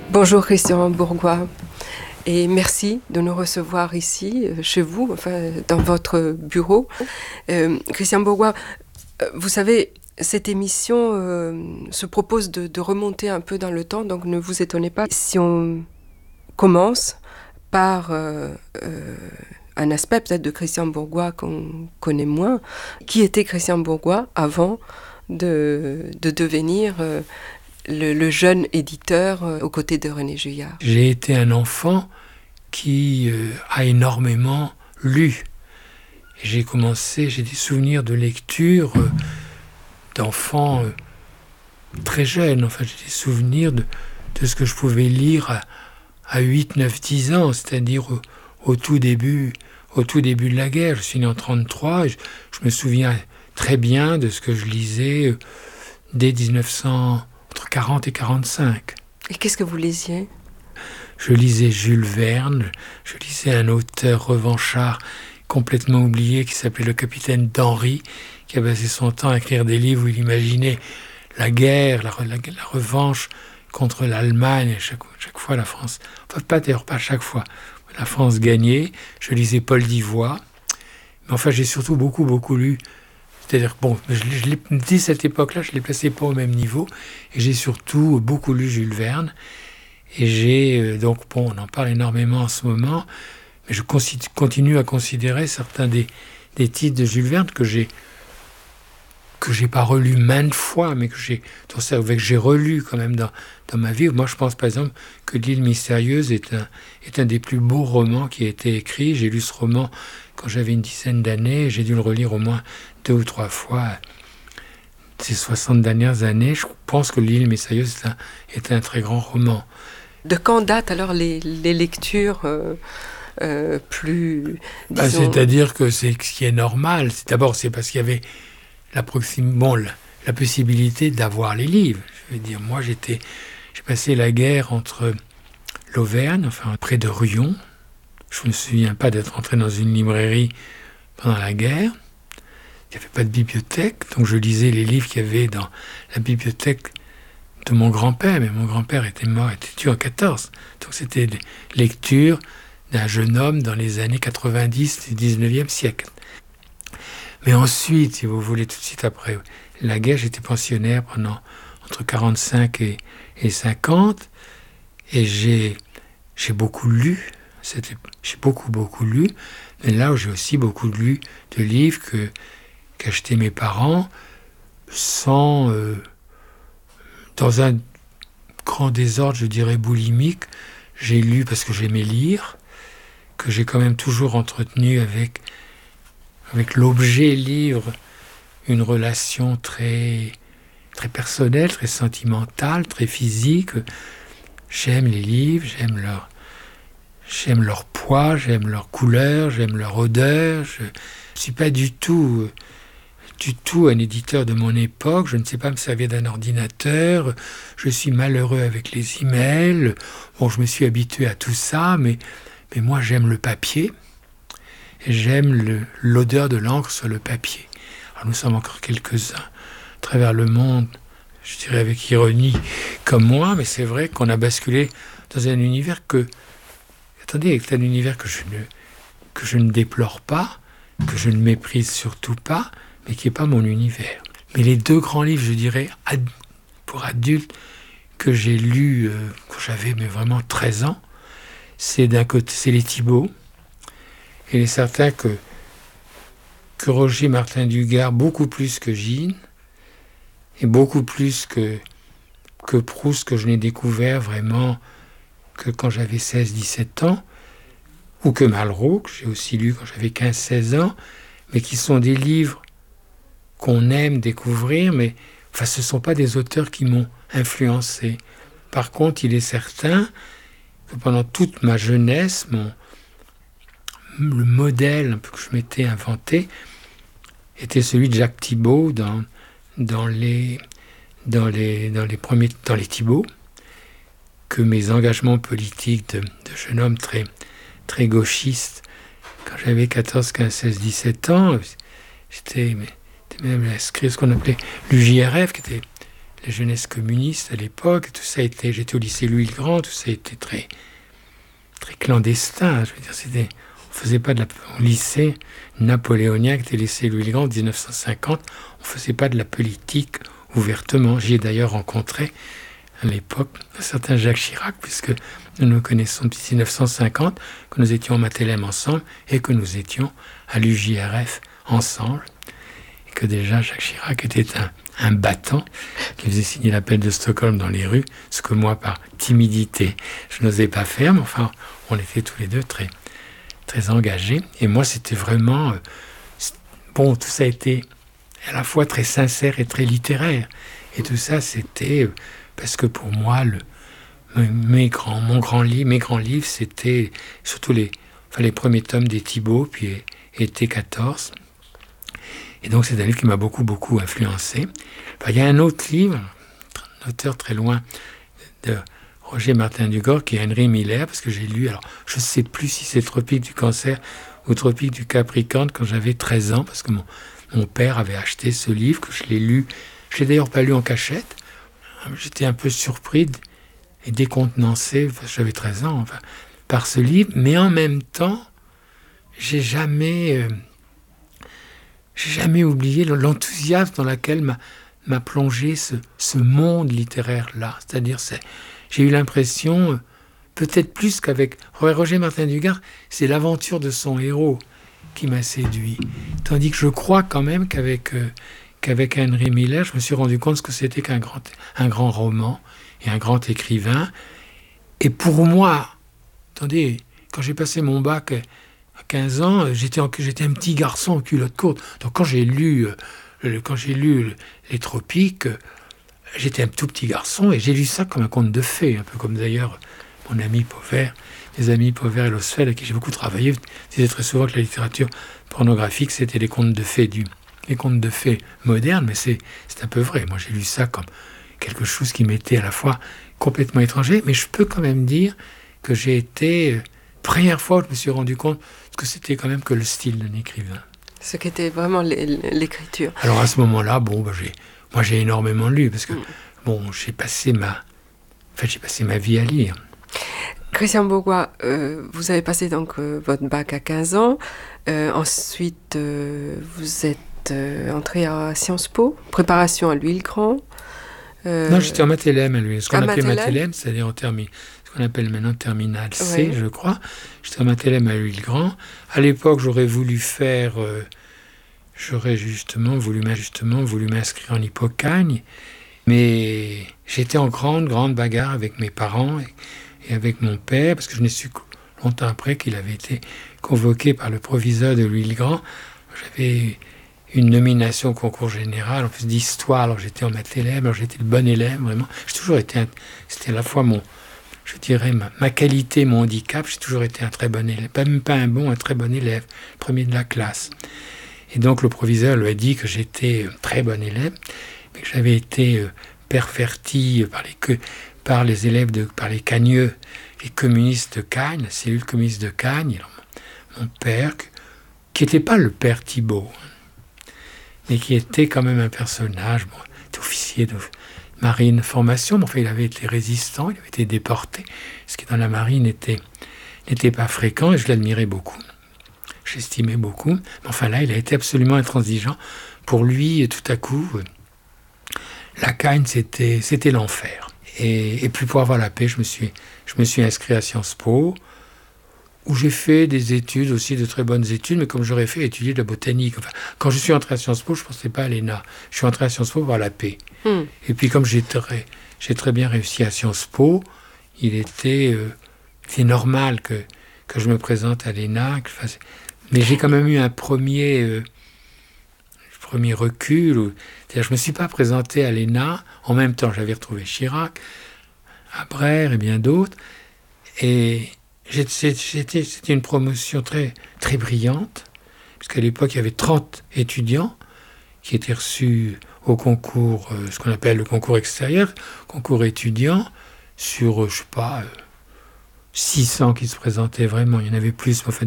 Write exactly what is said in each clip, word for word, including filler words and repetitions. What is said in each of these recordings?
Bonjour Christian Bourgois et merci de nous recevoir ici, chez vous, enfin dans votre bureau. Euh, Christian Bourgois, vous savez, cette émission euh, se propose de, de remonter un peu dans le temps, donc ne vous étonnez pas si on commence par euh, euh, un aspect peut-être de Christian Bourgois qu'on connaît moins. Qui était Christian Bourgois avant de, de devenir euh, le, le jeune éditeur euh, aux côtés de René Juillard? J'ai été un enfant qui euh, a énormément lu. Et j'ai commencé, j'ai des souvenirs de lecture euh, d'enfants euh, très jeunes. Enfin, j'ai des souvenirs de, de ce que je pouvais lire à, à huit, neuf, dix ans, c'est-à-dire au, au tout début, au tout début de la guerre. Je suis né en trente-trois et je, je me souviens très bien de ce que je lisais euh, dès dix-neuf cents, entre quarante et quarante-cinq. Et qu'est-ce que vous lisiez? Je lisais Jules Verne, je lisais un auteur revanchard complètement oublié qui s'appelait le capitaine d'Henry, qui a passé son temps à écrire des livres où il imaginait la guerre, la, la, la revanche contre l'Allemagne. Chaque, chaque fois la France, enfin pas d'ailleurs pas chaque fois, la France gagnait. Je lisais Paul d'Ivoire, mais enfin j'ai surtout beaucoup beaucoup lu. C'est-à-dire, bon, je, je l'ai, dès cette époque-là, je ne les plaçais pas au même niveau, et j'ai surtout beaucoup lu Jules Verne. Et j'ai, euh, donc, bon, on en parle énormément en ce moment, mais je consi- continue à considérer certains des, des titres de Jules Verne que j'ai que j'ai pas relus maintes fois, mais que j'ai, que j'ai relu quand même dans, dans ma vie. Moi, je pense par exemple que L'île mystérieuse est un, est un des plus beaux romans qui a été écrit. J'ai lu ce roman quand j'avais une dizaine d'années, j'ai dû le relire au moins deux ou trois fois ces soixante dernières années. Je pense que L'île mystérieuse est un, est un très grand roman. De quand datent alors les, les lectures euh, euh, plus... Bah, disons... c'est-à-dire que c'est ce qui est normal. C'est, d'abord, c'est parce qu'il y avait la, proxim... bon, la, la possibilité d'avoir les livres. Je veux dire, moi, j'étais, j'ai passé la guerre entre l'Auvergne, enfin près de Ruyon. Je ne me souviens pas d'être entré dans une librairie pendant la guerre. Il n'y avait pas de bibliothèque, donc je lisais les livres qu'il y avait dans la bibliothèque de mon grand-père, mais mon grand-père était mort, était tué en quatorze. Donc c'était des lectures d'un jeune homme dans les années quatre-vingt-dix du dix-neuvième siècle. Mais ensuite, si vous voulez, tout de suite après la guerre, j'étais pensionnaire pendant entre quarante-cinq et, et cinquante, et j'ai, j'ai beaucoup lu, c'était, j'ai beaucoup, beaucoup lu, mais là où j'ai aussi beaucoup lu de livres que, qu'achetaient mes parents, sans... Euh, dans un grand désordre, je dirais boulimique, j'ai lu parce que j'aimais lire, que j'ai quand même toujours entretenu avec, avec l'objet livre une relation très, très personnelle, très sentimentale, très physique. J'aime les livres, j'aime leur, j'aime leur poids, j'aime leur couleur, j'aime leur odeur. Je ne suis pas du tout... du tout un éditeur de mon époque, je ne sais pas me servir d'un ordinateur, je suis malheureux avec les emails, bon, je me suis habitué à tout ça, mais, mais moi j'aime le papier, et j'aime le, l'odeur de l'encre sur le papier. Alors nous sommes encore quelques-uns à travers le monde, je dirais avec ironie, comme moi, mais c'est vrai qu'on a basculé dans un univers que, attendez, c'est un univers que je ne, que je ne déplore pas, que je ne méprise surtout pas, mais qui n'est pas mon univers. Mais les deux grands livres, je dirais, ad- pour adultes, que j'ai lus euh, quand j'avais mais vraiment treize ans, c'est d'un côté, c'est les Thibaut. Et il est certain que, que Roger Martin Dugard, beaucoup plus que Gine, et beaucoup plus que, que Proust, que je n'ai découvert vraiment que quand j'avais seize dix-sept ans, ou que Malraux, que j'ai aussi lu quand j'avais quinze seize ans, mais qui sont des livres qu'on aime découvrir, mais enfin, ce ne sont pas des auteurs qui m'ont influencé. Par contre, il est certain que pendant toute ma jeunesse, mon, le modèle un peu que je m'étais inventé était celui de Jacques Thibaut dans, dans, les, dans, les, dans les premiers dans les Thibaut, que mes engagements politiques de, de jeune homme très, très gauchiste, quand j'avais quatorze, quinze, seize, dix-sept ans, j'étais... Mais, même inscrit ce qu'on appelait l'U J R F, qui était la jeunesse communiste à l'époque. Tout ça était, j'étais au lycée Louis-le-Grand, tout ça était très, très clandestin. Je veux dire, c'était, on faisait pas de la, au lycée napoléonien, qui était le lycée Louis-le-Grand en dix-neuf cent cinquante, on faisait pas de la politique ouvertement. J'y ai d'ailleurs rencontré à l'époque un certain Jacques Chirac, puisque nous nous connaissons depuis mille neuf cent cinquante, que nous étions en Mathelem ensemble et que nous étions à l'U J R F ensemble. Et que déjà Jacques Chirac était un, un battant qui faisait signer l'appel de Stockholm dans les rues, ce que moi, par timidité, je n'osais pas faire, mais enfin, on était tous les deux très, très engagés. Et moi, c'était vraiment... Euh, bon, tout ça a été à la fois très sincère et très littéraire. Et tout ça, c'était... Euh, parce que pour moi, le, mes grands, mon grand livre, mes grands livres, c'était surtout les, enfin, les premiers tomes des Thibault, puis et T quatorze. Et donc, c'est un livre qui m'a beaucoup, beaucoup influencé. Enfin, il y a un autre livre, un auteur très loin, de Roger Martin Dugord, qui est Henry Miller, parce que j'ai lu, alors, je ne sais plus si c'est Tropique du Cancer ou Tropique du Capricorne, quand j'avais treize ans, parce que mon, mon père avait acheté ce livre, que je l'ai lu. Je l'ai d'ailleurs pas lu en cachette. J'étais un peu surpris et décontenancé, j'avais treize ans, enfin, par ce livre, mais en même temps, j'ai jamais, euh, j'ai jamais oublié l'enthousiasme dans lequel m'a, m'a plongé ce, ce monde littéraire-là. C'est-à-dire, c'est, j'ai eu l'impression, euh, peut-être plus qu'avec Roger Martin Dugard, c'est l'aventure de son héros qui m'a séduit. Tandis que je crois quand même qu'avec... Euh, qu'avec Henry Miller, je me suis rendu compte que c'était qu'un grand, un grand roman et un grand écrivain. Et pour moi, attendez, quand j'ai passé mon bac à quinze ans, j'étais, en, j'étais un petit garçon en culotte courte. Donc quand j'ai lu, euh, quand j'ai lu Les Tropiques, euh, j'étais un tout petit garçon et j'ai lu ça comme un conte de fées, un peu comme d'ailleurs mon ami Pauvert, mes amis Pauvert et Losfeld, avec qui j'ai beaucoup travaillé, disaient très souvent que la littérature pornographique, c'était les contes de fées du... les contes de fées modernes, mais c'est, c'est un peu vrai. Moi, j'ai lu ça comme quelque chose qui m'était à la fois complètement étranger, mais je peux quand même dire que j'ai été... Première fois où je me suis rendu compte que c'était quand même que le style d'un écrivain. Ce qu'était vraiment l'écriture. Alors à ce moment-là, bon, bah, j'ai, moi j'ai énormément lu, parce que mm. bon, j'ai passé ma... En fait, j'ai passé ma vie à lire. Christian Bourgois, euh, vous avez passé donc euh, votre bac à quinze ans. Euh, ensuite, euh, vous êtes Euh, entrée à Sciences Po, préparation à Louis-le-Grand. Euh... Non, j'étais en Mathelem à Louis. Ce qu'on appelait Mathelem, c'est-à-dire en termi... ce qu'on appelle maintenant terminale C, oui. Je crois. J'étais en Mathelem à Louis-le-Grand. À l'époque, j'aurais voulu faire, euh, j'aurais justement voulu, justement voulu m'inscrire en Hippocagne, mais j'étais en grande, grande bagarre avec mes parents et, et avec mon père, parce que je n'ai su longtemps après qu'il avait été convoqué par le proviseur de Louis-le-Grand. J'avais une nomination au concours général, en plus d'histoire, alors j'étais en Mathelem, alors j'étais le bon élève, vraiment. J'ai toujours été, un, c'était à la fois mon, je dirais, ma, ma qualité, mon handicap, j'ai toujours été un très bon élève, pas même pas un bon, un très bon élève, premier de la classe. Et donc le proviseur lui a dit que j'étais un très bon élève, mais que j'avais été euh, perverti par les, que, par les élèves, de, par les cagneux, les communistes de Cagnes, la cellule communiste de Cagnes, alors, mon, mon père, qui n'était pas le père Thibault, mais qui était quand même un personnage, bon, il était officier de marine formation, mais enfin il avait été résistant, il avait été déporté, ce qui dans la marine était, n'était pas fréquent, et je l'admirais beaucoup, j'estimais beaucoup, mais enfin là il a été absolument intransigeant. Pour lui, tout à coup, la Cagne c'était, c'était l'enfer. Et, et puis pour avoir la paix, je me suis, je me suis inscrit à Sciences Po, où j'ai fait des études, aussi de très bonnes études, mais comme j'aurais fait étudier de la botanique. Enfin, quand je suis entré à Sciences Po, je ne pensais pas à l'E N A. Je suis entré à Sciences Po par la paix. Mm. Et puis comme j'ai très, j'ai très bien réussi à Sciences Po, il était, euh, c'est normal que, que je me présente à l'E N A. Que je fasse... Mais j'ai quand même eu un premier, euh, premier recul. Où... C'est-à-dire, je ne me suis pas présenté à l'E N A. En même temps, j'avais retrouvé Chirac, Abrère et bien d'autres. Et... C'était, c'était une promotion très, très brillante, puisqu'à l'époque, il y avait trente étudiants qui étaient reçus au concours, euh, ce qu'on appelle le concours extérieur, concours étudiant, sur, euh, je ne sais pas, euh, six cents qui se présentaient vraiment, il y en avait plus, enfin,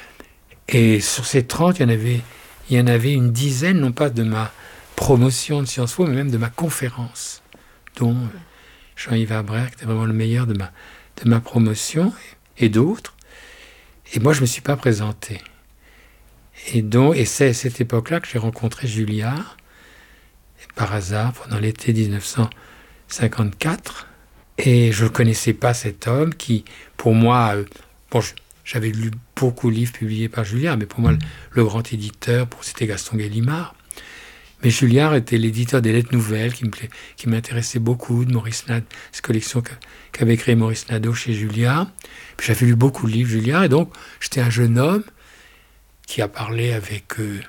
et sur ces trente, il y en avait, il y en avait une dizaine, non pas de ma promotion de Sciences Po, mais même de ma conférence. dont Jean-Yves Abraire, qui était vraiment le meilleur de ma, de ma promotion, et d'autres. Et moi, je ne me suis pas présenté. Et, donc, et c'est à cette époque-là que j'ai rencontré Julliard, par hasard, pendant l'été dix-neuf cent cinquante-quatre. Et je ne connaissais pas cet homme qui, pour moi, euh, bon, je, j'avais lu beaucoup de livres publiés par Julliard, mais pour moi, le, le grand éditeur, pour, c'était Gaston Gallimard. Mais Julliard était l'éditeur des Lettres Nouvelles, qui, me, qui m'intéressait beaucoup, de Maurice Nadeau, cette collection que, qu'avait créée Maurice Nadeau chez Julliard. Puis j'avais lu beaucoup de livres Julliard, et donc j'étais un jeune homme qui a parlé avec, euh,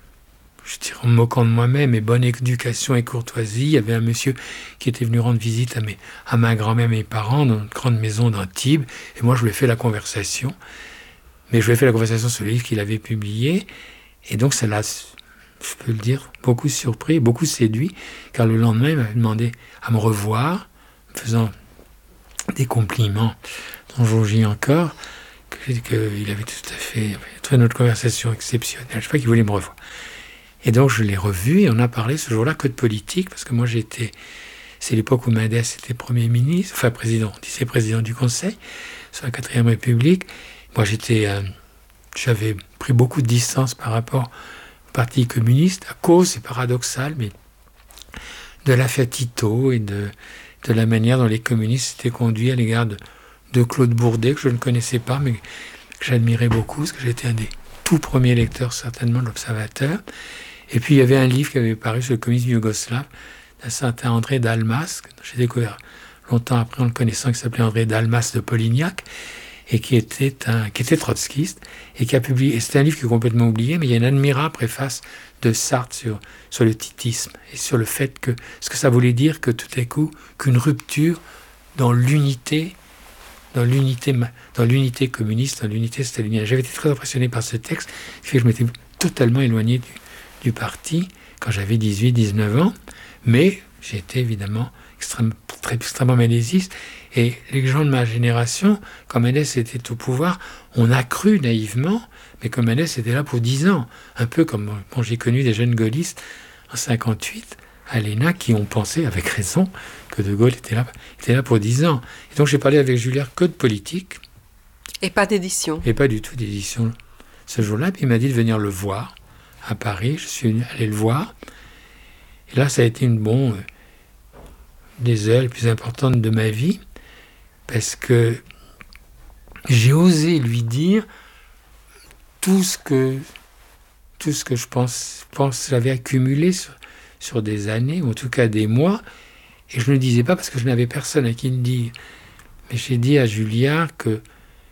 je dirais en me moquant de moi-même, mais bonne éducation et courtoisie. Il y avait un monsieur qui était venu rendre visite à, mes, à ma grand-mère et mes parents dans une grande maison d'Antibes, et moi je lui ai fait la conversation. Mais je lui ai fait la conversation sur le livre qu'il avait publié, et donc ça l'a, je peux le dire, beaucoup surpris, beaucoup séduit, car le lendemain, il m'avait demandé à me revoir, en faisant des compliments dont j'augis encore, qu'il que avait tout à fait trouvé notre conversation exceptionnelle. Je ne sais pas qu'il voulait me revoir. Et donc je l'ai revu, et on a parlé ce jour-là que de politique, parce que moi j'étais, c'est l'époque où Mendès était Premier ministre, enfin président, on disait président du Conseil, sur la quatrième République. Moi j'étais, euh, j'avais pris beaucoup de distance par rapport Parti communiste, à cause, c'est paradoxal, mais de l'affaire Tito et de, de la manière dont les communistes étaient conduits à l'égard de, de Claude Bourdet, que je ne connaissais pas, mais que j'admirais beaucoup, parce que j'étais un des tout premiers lecteurs, certainement, de l'Observateur. Et puis, il y avait un livre qui avait paru sur le communisme yougoslave, d'un certain André Dalmas, que j'ai découvert longtemps après en le connaissant, qui s'appelait André Dalmas de Polignac, et qui était, un, qui était trotskiste, et qui a publié, et c'est un livre qui est complètement oublié, mais il y a une admirable préface de Sartre sur, sur le titisme, et sur le fait que, ce que ça voulait dire que tout à coup, qu'une rupture dans l'unité, dans l'unité, dans l'unité communiste, dans l'unité stalinienne. J'avais été très impressionné par ce texte, ce qui fait que je m'étais totalement éloigné du, du parti quand j'avais dix-huit dix-neuf ans, mais j'étais évidemment extrêmement, très, extrêmement médésiste. Et les gens de ma génération, quand Mendès était au pouvoir, on a cru naïvement, mais que Mendès était là pour dix ans. Un peu comme, bon, j'ai connu des jeunes gaullistes en cinquante-huit, à l'E N A, qui ont pensé, avec raison, que De Gaulle était là, était là pour dix ans. Et donc j'ai parlé avec Julliard que de politique. Et pas d'édition. Et pas du tout d'édition ce jour-là. Puis il m'a dit de venir le voir à Paris. Je suis allé le voir. Et là, ça a été une bonne, euh, des heures les plus importantes de ma vie, parce que j'ai osé lui dire tout ce que, tout ce que je pense, pense j'avais accumulé sur, sur des années, ou en tout cas des mois, et je ne le disais pas parce que je n'avais personne à qui le dire. Mais j'ai dit à Julliard que,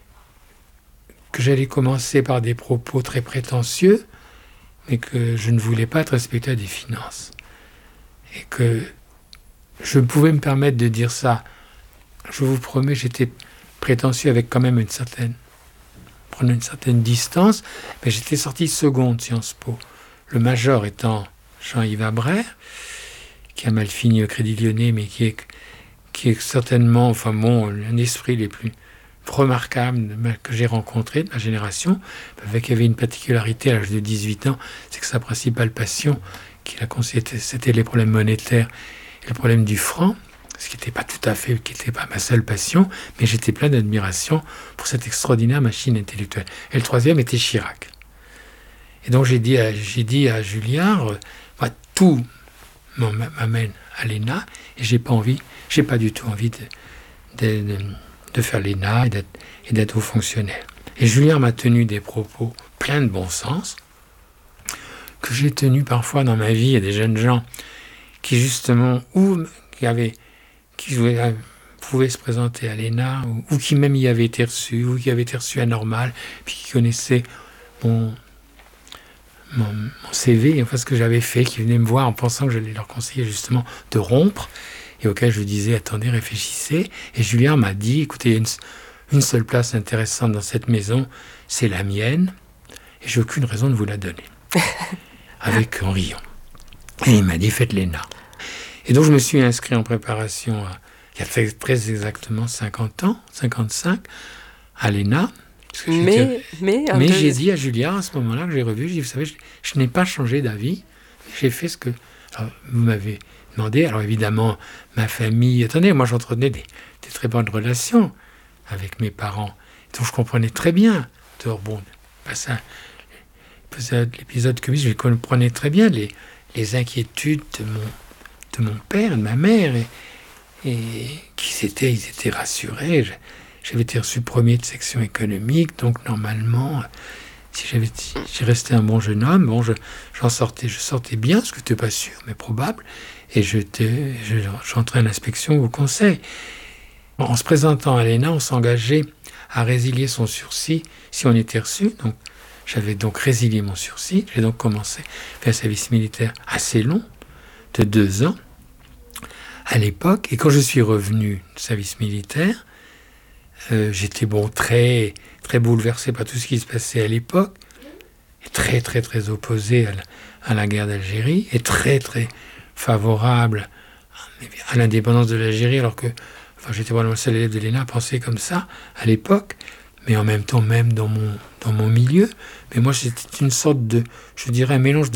que j'allais commencer par des propos très prétentieux, mais que je ne voulais pas être inspecteur des finances. Et que je pouvais me permettre de dire ça. Je vous promets, j'étais prétentieux avec quand même une certaine, prenant une certaine distance, mais j'étais sorti seconde Sciences Po. Le major étant Jean-Yves Abraire, qui a mal fini au Crédit Lyonnais, mais qui est, qui est certainement, enfin bon, l'un des esprits les plus remarquables que j'ai rencontrés de ma génération, avec qui avait une particularité à l'âge de dix-huit ans, c'est que sa principale passion, qu'il a considéré, c'était les problèmes monétaires et le problème du franc, ce qui n'était pas tout à fait, qui n'était pas ma seule passion, mais j'étais plein d'admiration pour cette extraordinaire machine intellectuelle. Et le troisième était Chirac. Et donc j'ai dit à, j'ai dit à Julliard, euh, moi, tout m'amène à l'E N A, et j'ai pas envie, j'ai pas du tout envie de, de, de, de faire l'E N A et d'être, et d'être haut fonctionnaire. Et Julliard m'a tenu des propos pleins de bon sens, que j'ai tenus parfois dans ma vie à des jeunes gens qui justement, ou qui avaient qui pouvaient se présenter à l'E N A, ou, ou qui même y avaient été reçus, ou qui avaient été reçus à Normal, puis qui connaissaient mon, mon, mon C V, enfin ce que j'avais fait, qui venaient me voir en pensant que j'allais leur conseiller justement de rompre, et auquel je disais, attendez, réfléchissez. Et Julliard m'a dit, écoutez, il y a une, une seule place intéressante dans cette maison, c'est la mienne, et j'ai aucune raison de vous la donner. Avec en riant. Et il m'a dit, faites l'E N A. Et donc je me suis inscrit en préparation, à, il y a très exactement cinquante ans, cinquante-cinq, à l'E N A. Mais, mais, mais de... j'ai dit à Julliard, à ce moment-là, que j'ai revu, j'ai dit, vous savez, je, je n'ai pas changé d'avis, j'ai fait ce que... Alors, vous m'avez demandé. Alors évidemment, ma famille, attendez, moi j'entretenais des, des très bonnes relations avec mes parents, donc je comprenais très bien. Alors, bon, pas ça, l'épisode que je comprenais très bien les, les inquiétudes de mon, de mon père, de ma mère, et, et qu'ils étaient, ils étaient rassurés. J'avais été reçu premier de section économique, donc normalement, si j'avais j'ai resté un bon jeune homme, bon, je, j'en sortais, je sortais bien, ce que tu n'es pas sûr, mais probable, et je, je, j'entrais à l'inspection ou au conseil. En se présentant à l'E N A, on s'engageait à résilier son sursis si on était reçu. Donc, j'avais donc résilié mon sursis. J'ai donc commencé à faire un service militaire assez long, de deux ans, à l'époque. Et quand je suis revenu du service militaire, euh, j'étais bon, très, très bouleversé par tout ce qui se passait à l'époque, et très, très, très opposé à la, à la guerre d'Algérie, et très, très favorable à l'indépendance de l'Algérie, alors que enfin, j'étais vraiment le seul élève de l'E N A à penser comme ça à l'époque, mais en même temps, même dans mon, dans mon milieu. Mais moi, c'était une sorte de, je dirais, un mélange de